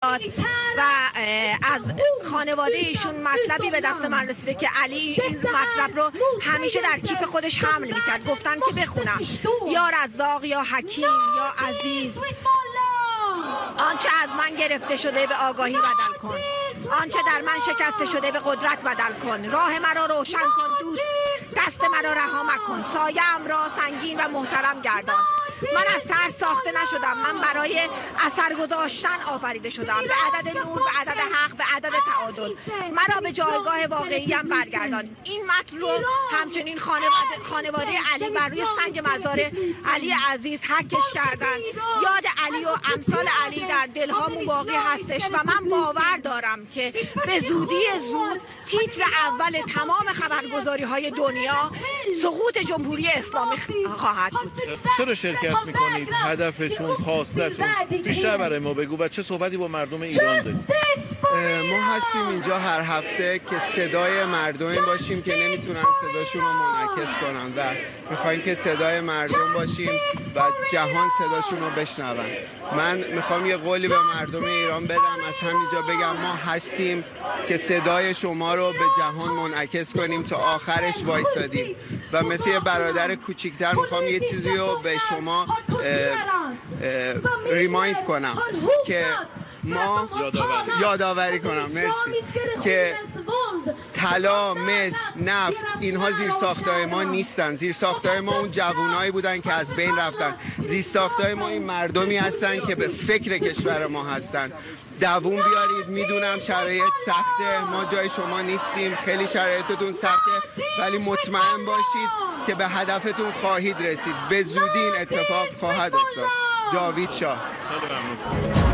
داد و از خانواده ایشون مطلبی به دست من رسیده که علی این مطلب رو همیشه در کیف خودش حمل میکرد. گفتن که بخونم: یا رزاق، یا حکیم، یا عزیز، آنچه از من گرفته شده به آگاهی بدل کن، آنچه در من شکسته شده به قدرت بدل کن، راه مرا روشن کن دوست، دست مرا رها مکن، سایه‌ام را سنگین و محترم گردان. من از سر ساخته نشدم، من برای اثر گذاشتن آفریده شدم. به عدد نور، به عدد حق، به عدد تعادل مرا به جایگاه واقعیم برگردان. این متن رو همچنین خانواده علی بر روی سنگ مزار علی عزیز حکش کردن. یاد علی و امثال علی در دلهامون باقی هستش و من باور دارم که به زودی زود تیتر اول تمام خبرگزاری‌های دنیا سقوط جمهوری اسلامی خواهد بود. چرا شرکت میکنید؟ هدفتون، خواستتون بیشتر برای ما بگو و چه صحبتی با مردم ایران دارید؟ ما هستیم اینجا هر هفته که صدای مردمی باشیم که نمیتونن صداشون رو منعکس کنن و میخوایم که صدای مردم باشیم و جهان صداشون رو بشنون. من میخوام یه قولی به مردم ایران بدم، از همینجا بگم ما هستیم که صدای شما رو به جهان منعکس کنیم. تا آخرش وایسادیم و مثل یه برادر کوچیکتر میخوام یه چیزی رو به شما ریمایند کنم که ما یادآوری کنم که طلا، مس، نفت اینها زیرساخت‌های ما نیستن. زیرساخت‌های ما اون جوانایی بودن که از بین رفتن. زیرساخت‌های ما این مردمی هستن که به فکر کشور ما هستن. دووم بیارید. میدونم شرایط سخته، ما جای شما نیستیم، خیلی شرایطتون سخته، ولی مطمئن باشید که به هدفتون خواهید رسید. به زودی این اتفاق خواهد افتاد. جاوید شاه.